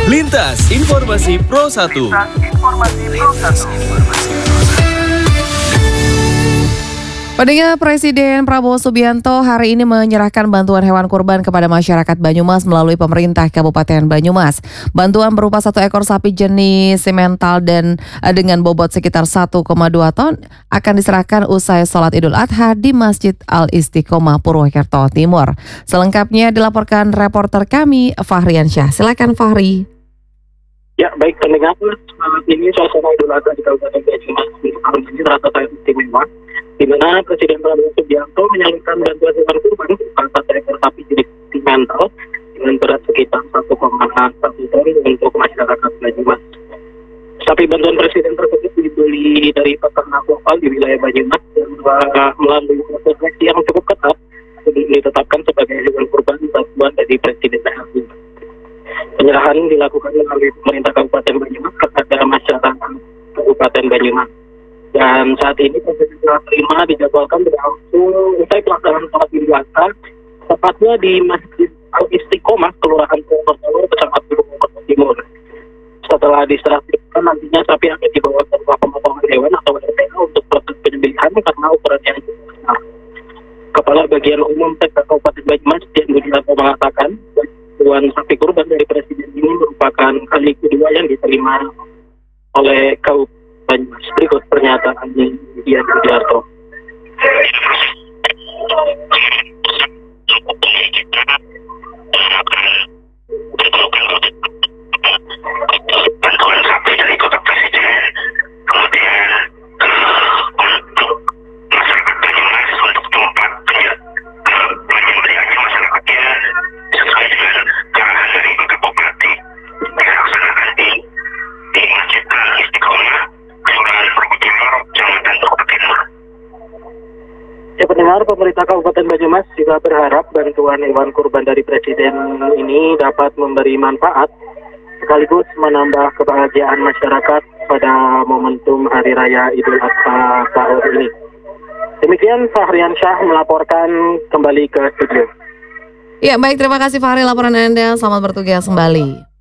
Lintas Informasi Pro 1. Pendengar, Presiden Prabowo Subianto hari ini menyerahkan bantuan hewan kurban kepada masyarakat Banyumas melalui pemerintah Kabupaten Banyumas. Bantuan berupa 1 ekor sapi jenis simental dan dengan bobot sekitar 1,2 ton akan diserahkan usai sholat Idul Adha di Masjid Al-Istiqomah Purwokerto Timur. Selengkapnya dilaporkan reporter kami Fahrian Syah. Silakan Fahri. Ya, baik pendengar, saat ini suasana Idul Adha di Kabupaten Banyumas untuk tahun ini terasa sangat istimewa, di mana Presiden Prabowo Subianto menyalurkan bantuan hewan kurban berupa 1 ekor sapi jenis simental dengan berat sekitar 1,1 ton untuk masyarakat Banyumas. Sapi bantuan Presiden tersebut dibeli dari peternak lokal di wilayah Banyumas dan melalui proses seleksi yang cukup ketat sebelum ditetapkan sebagai hewan kurban bantuan dari Presiden Banyumas. Penyerahan dilakukan melalui pemerintah Kabupaten Banyumas kepada masyarakat Kabupaten Banyumas. Dan saat ini proses serah terima dijadwalkan berlangsung usai pelaksanaan sholat Idul Adha, tepatnya di Masjid Al-Istiqomah, Kelurahan Purwokerto, Kecamatan Purwokerto Timur. Setelah diserah terima, nantinya sapi akan dibawa ke rumah pemotongan hewan atau RPH untuk proses penyembelihan karena ukurannya yang cukup besar. Kepala Bagian Umum Sekda Kabupaten Banyumas, Dian Budiarto, mengatakan bantuan sapi kurban dari Presiden ini merupakan kali kedua yang diterima oleh Kabupaten Banyumas. Berikut pernyataan Dian Budiarto. Bantuan sapi dari Bapak Presiden, kemudian untuk masyarakat Banyumas untuk tempat penyembelihannya masyarakatnya sesuai dengan arahan dari Bapak Bupati dilaksanakan di Masjid Al-Istiqomah, Kelurahan Purwokerto Timur, Kecamatan Purwokerto Timur. Ya, pendengar, pemerintah Kabupaten Banyumas juga berharap bantuan hewan kurban dari Presiden ini dapat memberi manfaat sekaligus menambah kebahagiaan masyarakat pada momentum Hari Raya Idul Adha tahun ini. Demikian Fahrian Syah melaporkan kembali ke studio. Ya, baik, terima kasih Fahri laporan Anda. Selamat bertugas kembali.